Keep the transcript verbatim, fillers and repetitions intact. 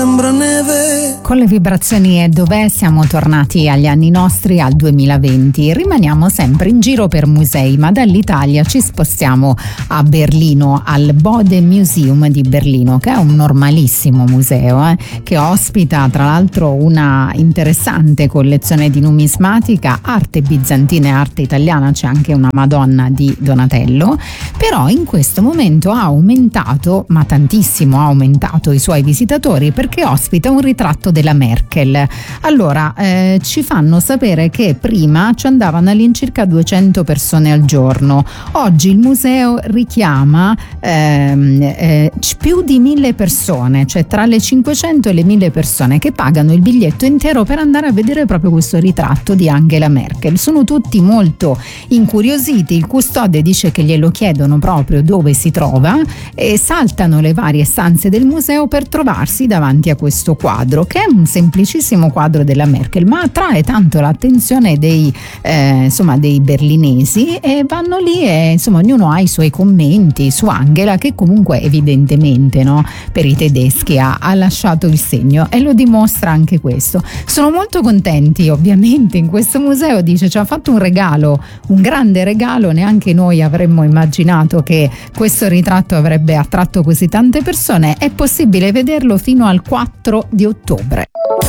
Sembra neve. Con le vibrazioni E dov'è siamo tornati agli anni nostri, al duemilaventi. Rimaniamo sempre in giro per musei, ma dall'Italia ci spostiamo a Berlino, al Bode Museum di Berlino, che è un normalissimo museo eh, che ospita tra l'altro una interessante collezione di numismatica, arte bizantina e arte italiana. C'è anche una Madonna di Donatello, però in questo momento ha aumentato, ma tantissimo ha aumentato i suoi visitatori, perché ospita un ritratto della Merkel. Allora, eh, ci fanno sapere che prima ci andavano all'incirca duecento persone al giorno. Oggi il museo richiama ehm, eh, più di mille persone, cioè tra le cinquecento e le mille persone che pagano il biglietto intero per andare a vedere proprio questo ritratto di Angela Merkel. Sono tutti molto incuriositi, il custode dice che glielo chiedono proprio dove si trova e saltano le varie stanze del museo per trovarsi davanti a questo quadro, che è un semplicissimo quadro della Merkel, ma attrae tanto l'attenzione dei eh, insomma dei berlinesi, e vanno lì e insomma ognuno ha i suoi commenti su Angela, che comunque evidentemente, no, per i tedeschi ha, ha lasciato il segno, e lo dimostra anche questo. Sono molto contenti ovviamente in questo museo, dice ci ha fatto un regalo, un grande regalo, neanche noi avremmo immaginato che questo ritratto avrebbe attratto così tante persone. È possibile vederlo fino al quattro di ottobre.